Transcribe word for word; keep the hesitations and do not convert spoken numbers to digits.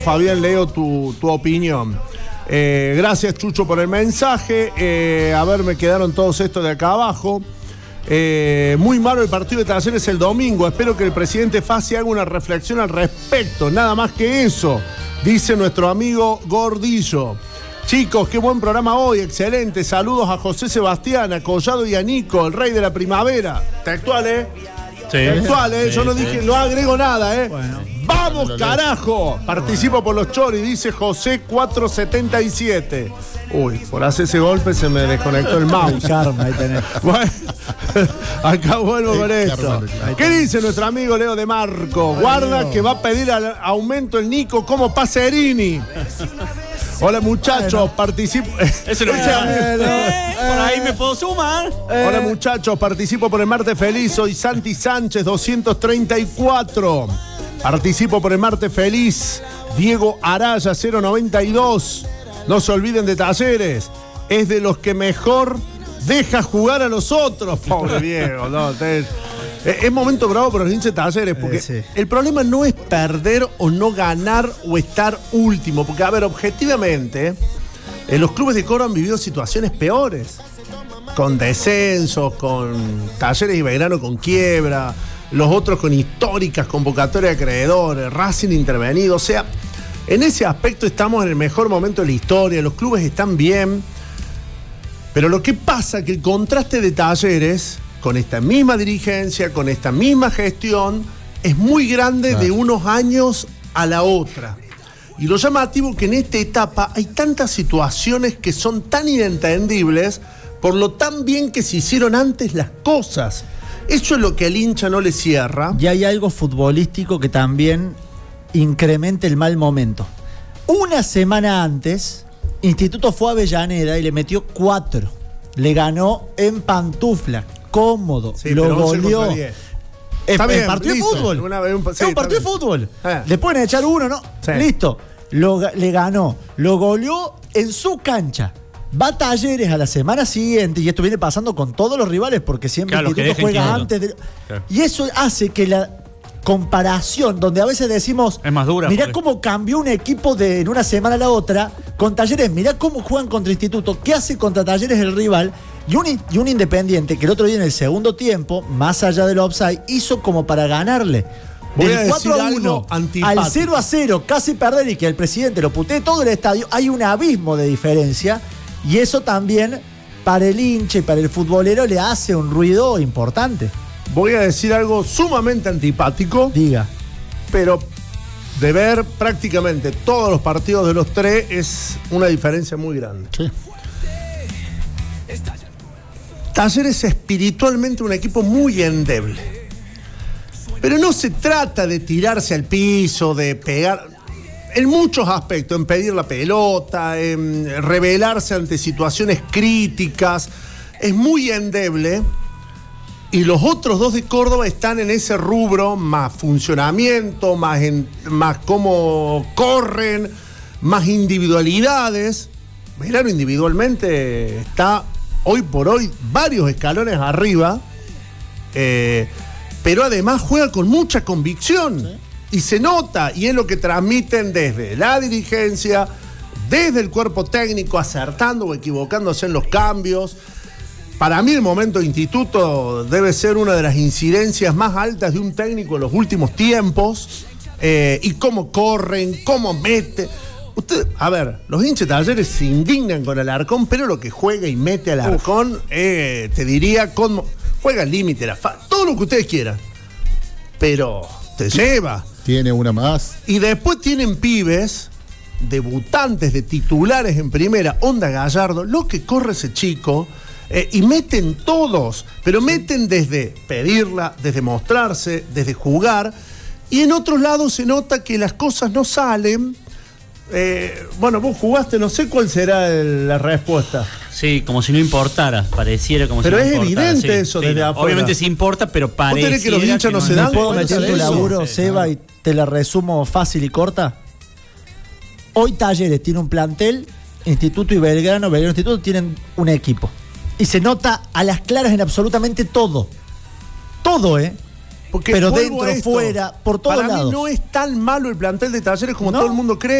Fabián, leo tu, tu opinión. Eh, gracias, Chucho, por el mensaje. Eh, a ver, me quedaron todos estos de acá abajo. Eh, muy malo el partido de Talleres el domingo. Espero que el presidente Fassi haga una reflexión al respecto. Nada más que eso, dice nuestro amigo Gordillo. Chicos, qué buen programa hoy, excelente. Saludos a José Sebastián, a Collado y a Nico, el rey de la primavera. Textual, ¿eh? Sí. Textual, ¿eh? Sí, Yo no sí. dije, no agrego nada, ¿eh? Bueno. ¡Vamos, carajo! Participo por los choris, dice José cuatrocientos setenta y siete. Uy, por hacer ese golpe se me desconectó el mouse. Karma, ahí tenés. Bueno, acá vuelvo con esto. ¿Qué dice nuestro amigo Leo de Marco? Guarda que va a pedir al aumento el Nico como Pacerini. Hola muchachos, bueno. participo. Ese lo Ese eh, eh, Por ahí me puedo sumar. Eh. Hola muchachos, participo por el martes feliz. Soy Santi Sánchez, doscientos treinta y cuatro. Participo por el martes feliz. Diego Araya, cero noventa y dos. No se olviden de Talleres. Es de los que mejor deja jugar a los otros. Pobre Diego, no, te... Es momento bravo para los hinchas de Talleres, porque eh, sí. el problema no es perder o no ganar o estar último, porque, a ver, objetivamente, eh, los clubes de Córdoba han vivido situaciones peores, con descensos, con Talleres y Belgrano con quiebra, los otros con históricas convocatorias de acreedores, Racing intervenido, o sea, en ese aspecto estamos en el mejor momento de la historia, los clubes están bien, pero lo que pasa es que el contraste de Talleres con esta misma dirigencia, con esta misma gestión, es muy grande claro. de unos años a la otra. Y lo llamativo que en esta etapa hay tantas situaciones que son tan inentendibles por lo tan bien que se hicieron antes las cosas. Eso es lo que al hincha no le cierra. Y hay algo futbolístico que también incrementa el mal momento. Una semana antes, Instituto fue a Avellaneda y le metió cuatro. Le ganó en pantufla. Cómodo, sí, lo goleó. Es el partido de fútbol. Una vez un, sí, es un partido de fútbol. Eh. Le pueden echar uno, ¿no? Sí. Listo. Lo, le ganó. Lo goleó en su cancha. Va a Talleres a la semana siguiente, y esto viene pasando con todos los rivales, porque siempre claro, el Instituto juega quieto. antes de. Claro. Y eso hace que la comparación, donde a veces decimos, es más dura. Mirá porque... cómo cambió un equipo de en una semana a la otra, con Talleres, mirá cómo juegan contra Instituto, qué hace contra Talleres el rival. Y un, y un Independiente que el otro día en el segundo tiempo, más allá del offside, hizo como para ganarle. Voy del a cuatro a uno al cero a cero, casi perder y que el presidente lo putee todo el estadio, hay un abismo de diferencia. Y eso también, para el hincha y para el futbolero, le hace un ruido importante. Voy a decir algo sumamente antipático. Diga. Pero de ver prácticamente todos los partidos de los tres es una diferencia muy grande. Sí. Talleres es espiritualmente un equipo muy endeble. Pero no se trata de tirarse al piso, de pegar... En muchos aspectos, en pedir la pelota, en rebelarse ante situaciones críticas. Es muy endeble. Y los otros dos de Córdoba están en ese rubro, más funcionamiento, más, en, más cómo corren, más individualidades. Belgrano individualmente está... hoy por hoy, varios escalones arriba, eh, pero además juega con mucha convicción. ¿Sí? Y se nota, y es lo que transmiten desde la dirigencia, desde el cuerpo técnico, acertando o equivocándose en los cambios. Para mí el momento de Instituto debe ser una de las incidencias más altas de un técnico en los últimos tiempos. Eh, y cómo corren, cómo mete... Usted, a ver, los hinchas de Talleres se indignan con Alarcón, pero lo que juega y mete Alarcón, eh, te diría, con, juega al límite, la fa, todo lo que ustedes quieran. Pero te lleva. Tiene una más. Y después tienen pibes, debutantes de titulares en primera, Onda Gallardo, lo que corre ese chico, eh, y meten todos, pero meten desde pedirla, desde mostrarse, desde jugar, y en otros lados se nota que las cosas no salen. Eh, bueno, vos jugaste, no sé cuál será el, la respuesta. Sí, como si no importara, pareciera como pero si no importara. Pero es evidente sí, eso sí, desde no, afuera. Obviamente sí importa, pero pareciera. ¿Vos tenés que los hinchas no, no se dan? ¿Me puedo meter tu laburo, sí, Seba, no. y te la resumo fácil y corta? Hoy Talleres tiene un plantel, Instituto y Belgrano, Belgrano y Instituto tienen un equipo. Y se nota a las claras en absolutamente todo. Todo, ¿eh? Porque pero vuelvo dentro, a esto. fuera, por todos Para lados. mí no es tan malo el plantel de Talleres como No. todo el mundo cree.